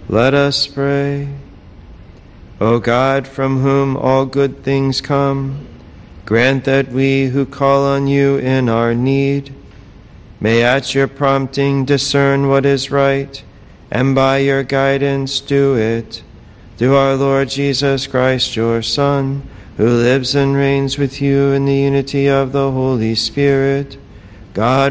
Let us pray. O God, from whom all good things come, grant that we who call on you in our need may at your prompting discern what is right, and by your guidance do it. Through our Lord Jesus Christ, your Son, who lives and reigns with you in the unity of the Holy Spirit, God,